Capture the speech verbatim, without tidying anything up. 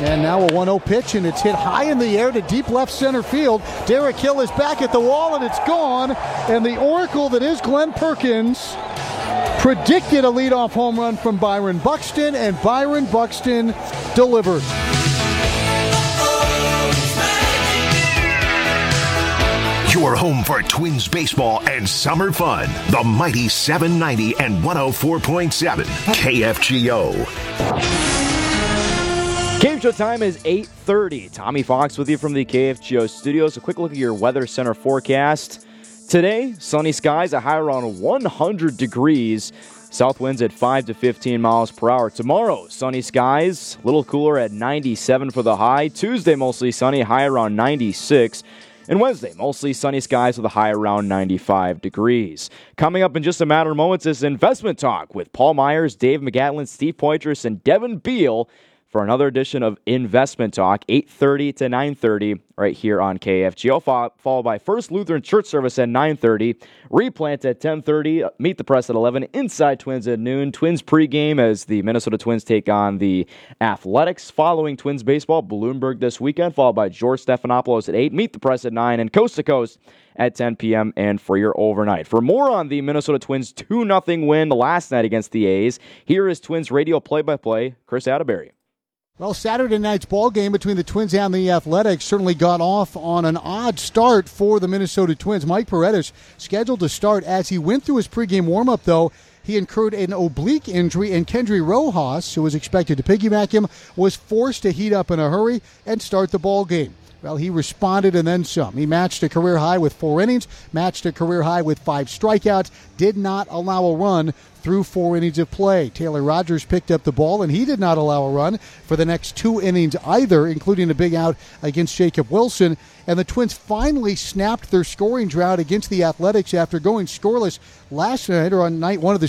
And now a one oh pitch, and it's hit high in the air to deep left center field. Derek Hill is back at the wall, and it's gone. And the oracle that is Glenn Perkins predicted a leadoff home run from Byron Buxton, and Byron Buxton delivered. Your home for Twins baseball and summer fun. The mighty seven ninety and one oh four point seven K F G O. Game show time is eight thirty. Tommy Fox with you from the K F G O studios. A quick look at your Weather Center forecast. Today, sunny skies, a high around one hundred degrees. South winds at five to fifteen miles per hour. Tomorrow, sunny skies, a little cooler at ninety-seven for the high. Tuesday, mostly sunny, high around ninety-six. And Wednesday, mostly sunny skies with a high around ninety-five degrees. Coming up in just a matter of moments is Investment Talk with Paul Myers, Dave McGatlin, Steve Poitras, and Devin Beal for another edition of Investment Talk, eight thirty to nine thirty, right here on K F G O, followed by First Lutheran Church service at nine thirty, Replant at ten thirty, Meet the Press at eleven, Inside Twins at noon, Twins pregame as the Minnesota Twins take on the Athletics. Following Twins baseball, Bloomberg this weekend, followed by George Stephanopoulos at eight, Meet the Press at nine, and Coast to Coast at ten p.m. and for your overnight. For more on the Minnesota Twins two nothing win last night against the A's, here is Twins radio play-by-play, Chris Atterbury. Well, Saturday night's ball game between the Twins and the Athletics certainly got off on an odd start for the Minnesota Twins. Mike Paredes scheduled to start. As he went through his pregame warm-up, though, he incurred an oblique injury, and Kendry Rojas, who was expected to piggyback him, was forced to heat up in a hurry and start the ball game. Well, he responded and then some. He matched a career high with four innings, matched a career high with five strikeouts, did not allow a run through four innings of play. Taylor Rogers picked up the ball, and he did not allow a run for the next two innings either, including a big out against Jacob Wilson. And the Twins finally snapped their scoring drought against the Athletics after going scoreless last night, or on night one of the